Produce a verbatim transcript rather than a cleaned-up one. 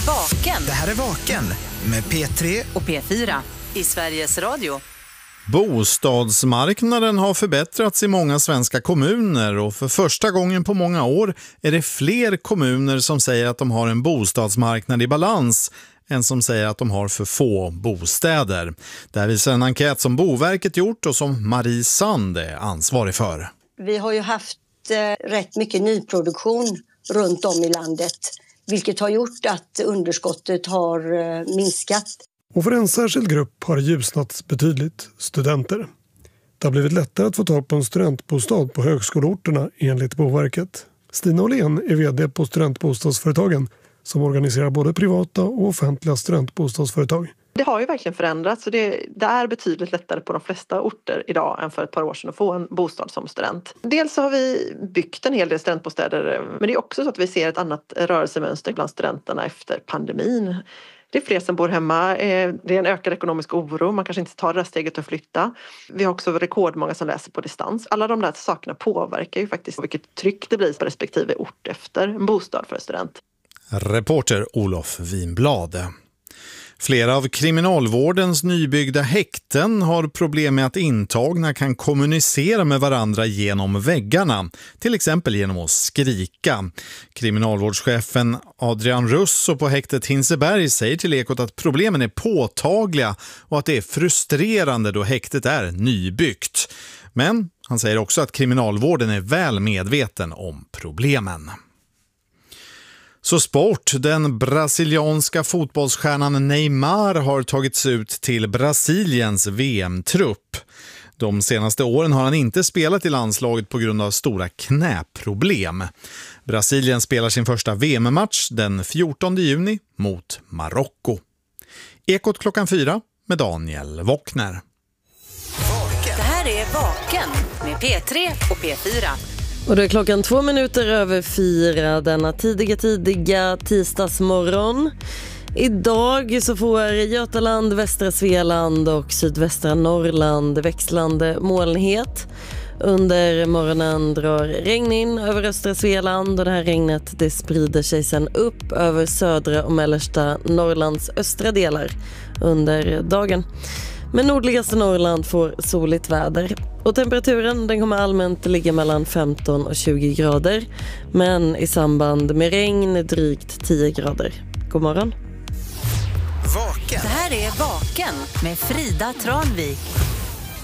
Vaken. Det här är Vaken med P tre och P fyra i Sveriges Radio. Bostadsmarknaden har förbättrats i många svenska kommuner och för första gången på många år är det fler kommuner som säger att de har en bostadsmarknad i balans än som säger att de har för få bostäder. Det här visar en enkät som Boverket gjort och som Marie Sand är ansvarig för. Vi har ju haft eh, rätt mycket nyproduktion runt om i landet, vilket har gjort att underskottet har eh, minskat. Och för en särskild grupp har det ljusnat betydligt, studenter. Det har blivit lättare att få tag på en studentbostad på högskoleorterna enligt Boverket. Stina Åhlén är vd på Studentbostadsföretagen som organiserar både privata och offentliga studentbostadsföretag. Det har ju verkligen förändrats och det, det är betydligt lättare på de flesta orter idag än för ett par år sedan att få en bostad som student. Dels så har vi byggt en hel del studentbostäder, men det är också så att vi ser ett annat rörelsemönster bland studenterna efter pandemin. Det är fler som bor hemma, det är en ökad ekonomisk oro, man kanske inte tar det steget att flytta. Vi har också rekordmånga som läser på distans. Alla de där sakerna påverkar ju faktiskt vilket tryck det blir på respektive ort efter en bostad för student. Reporter Olof Winblad. Flera av kriminalvårdens nybyggda häkten har problem med att intagna kan kommunicera med varandra genom väggarna, till exempel genom att skrika. Kriminalvårdschefen Adrian Russo på häktet Hinseberg säger till Ekot att problemen är påtagliga och att det är frustrerande då häktet är nybyggt. Men han säger också att kriminalvården är väl medveten om problemen. Så sport, den brasilianska fotbollsstjärnan Neymar har tagits ut till Brasiliens V M-trupp. De senaste åren har han inte spelat i landslaget på grund av stora knäproblem. Brasilien spelar sin första V M-match den fjortonde juni mot Marocko. Ekot klockan fyra med Daniel Wockner. Det här är Vaken med P tre och P fyra. Och det är klockan två minuter över fyra denna tidiga, tidiga tisdagsmorgon. Idag så får Götaland, västra Svealand och sydvästra Norrland växlande molnighet. Under morgonen drar regn in över östra Svealand och det här regnet det sprider sig sedan upp över södra och mellersta Norrlands östra delar under dagen. Men nordligaste Norrland får soligt väder och temperaturen den kommer allmänt ligga mellan femton och tjugo grader, men i samband med regn drygt tio grader. God morgon. Vaken. Det här är Vaken med Frida Tranvik.